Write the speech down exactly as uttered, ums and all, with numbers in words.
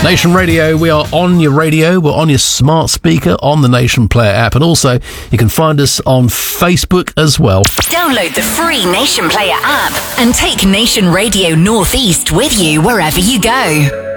Nation Radio, we are on your radio, we're on your smart speaker, on the Nation Player app, and also you can find us on Facebook as well. Download the free Nation Player app and take Nation Radio Northeast with you wherever you go.